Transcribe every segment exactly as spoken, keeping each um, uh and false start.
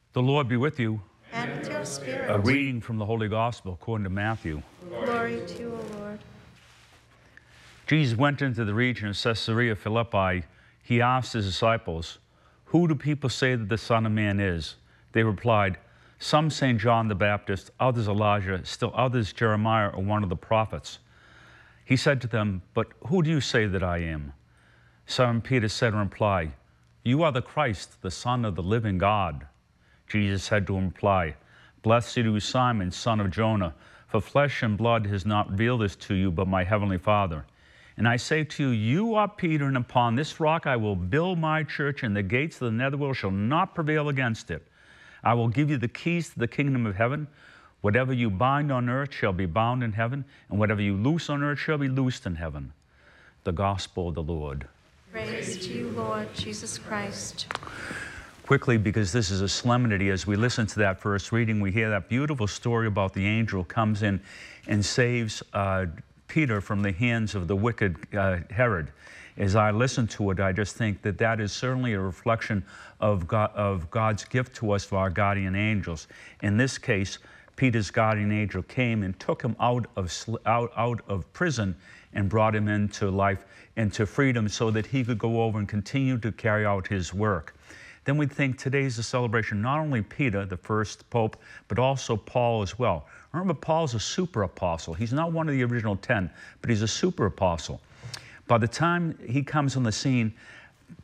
The Lord be with you. And with your spirit. A reading from the Holy Gospel according to Matthew. Glory to you, O Lord. Jesus went into the region of Caesarea Philippi. He asked his disciples, "Who do people say that the Son of Man is?" They replied, "Some say John the Baptist, others Elijah, still others Jeremiah or one of the prophets." He said to them, "But who do you say that I am?" Simon Peter said in reply, "You are the Christ, the Son of the living God." Jesus said to him in reply, "Blessed are you, Simon, son of Jonah, for flesh and blood has not revealed this to you, but my heavenly Father. And I say to you, you are Peter, and upon this rock I will build my church, and the gates of the netherworld shall not prevail against it. I will give you the keys to the kingdom of heaven. Whatever you bind on earth shall be bound in heaven, and whatever you loose on earth shall be loosed in heaven." The Gospel of the Lord. Praise to you, Lord Jesus Christ. Quickly, because this is a solemnity, as we listen to that first reading, we hear that beautiful story about the angel comes in and saves uh, Peter from the hands of the wicked uh, Herod. As I listen to it, I just think that that is certainly a reflection of, God, of God's gift to us for our guardian angels. In this case, Peter's guardian angel came and took him out of, out, out of prison and brought him into life, into freedom, so that he could go over and continue to carry out his work. Then we think today's a celebration, not only Peter, the first pope, but also Paul as well. Remember, Paul's a super apostle. He's not one of the original ten, but he's a super apostle. By the time he comes on the scene,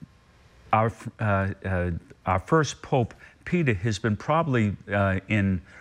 our, uh, uh, our first pope, Peter, has been probably uh, in